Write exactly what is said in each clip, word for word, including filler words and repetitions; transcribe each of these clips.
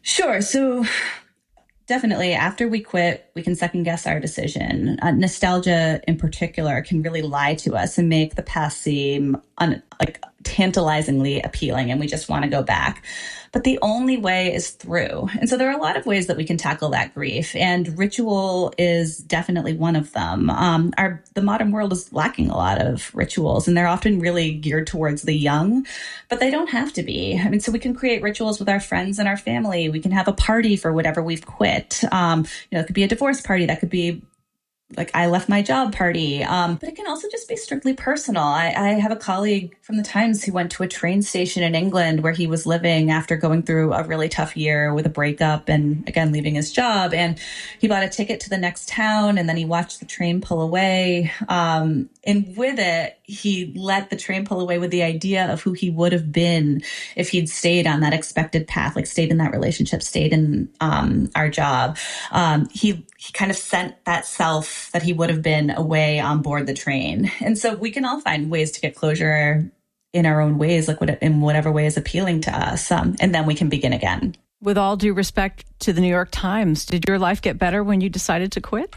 Sure. So definitely after we quit, we can second guess our decision. Uh, nostalgia in particular can really lie to us and make the past seem un- like tantalizingly appealing, and we just want to go back. But the only way is through. And so there are a lot of ways that we can tackle that grief, and ritual is definitely one of them. Um, our the modern world is lacking a lot of rituals, and they're often really geared towards the young, but they don't have to be. I mean, so we can create rituals with our friends and our family. We can have a party for whatever we've quit. Um, you know, it could be a divorce party. That could be like I left my job party. Um, but it can also just be strictly personal. I, I have a colleague from the Times who went to a train station in England where he was living after going through a really tough year with a breakup and, again, leaving his job. And he bought a ticket to the next town, and then he watched the train pull away. Um, and with it, he let the train pull away with the idea of who he would have been if he'd stayed on that expected path, like stayed in that relationship, stayed in um, our job. Um, he he kind of sent that self that he would have been away on board the train. And so we can all find ways to get closure in our own ways, like what, in whatever way is appealing to us. Um, and then we can begin again. With all due respect to the New York Times, did your life get better when you decided to quit?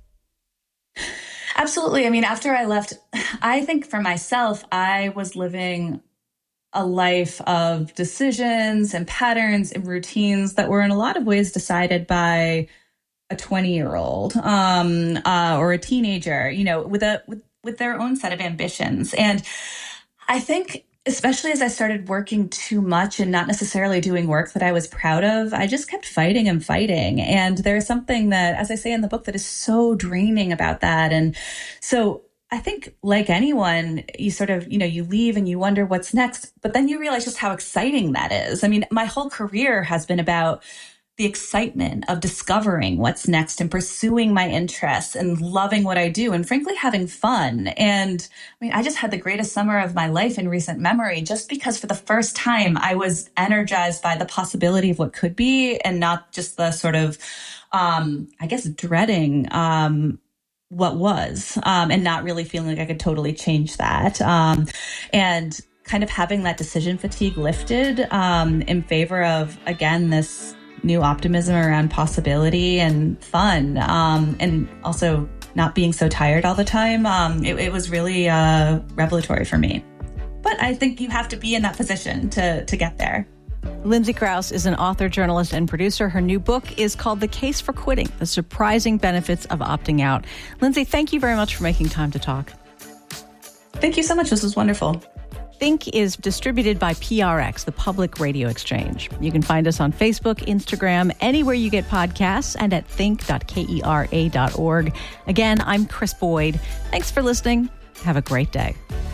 Absolutely. I mean, after I left, I think for myself, I was living a life of decisions and patterns and routines that were in a lot of ways decided by a twenty-year-old um, uh, or a teenager, you know, with a with, with their own set of ambitions. And I think, especially as I started working too much and not necessarily doing work that I was proud of, I just kept fighting and fighting. And there's something that, as I say in the book, that is so draining about that. And so I think, like anyone, you sort of, you know, you leave and you wonder what's next, but then you realize just how exciting that is. I mean, my whole career has been about the excitement of discovering what's next and pursuing my interests and loving what I do and frankly having fun. And I mean, I just had the greatest summer of my life in recent memory, just because for the first time I was energized by the possibility of what could be and not just the sort of, um, I guess, dreading um, what was um, and not really feeling like I could totally change that. Um, and kind of having that decision fatigue lifted um, in favor of, again, this new optimism around possibility and fun, um, and also not being so tired all the time. Um, it, it was really uh, revelatory for me. But I think you have to be in that position to to get there. Lindsay Crouse is an author, journalist, and producer. Her new book is called The Case for Quitting: The Surprising Benefits of Opting Out. Lindsay, thank you very much for making time to talk. Thank you so much. This was wonderful. Think is distributed by P R X, the Public Radio Exchange. You can find us on Facebook, Instagram, anywhere you get podcasts, and at think dot kera dot org. Again, I'm Chris Boyd. Thanks for listening. Have a great day.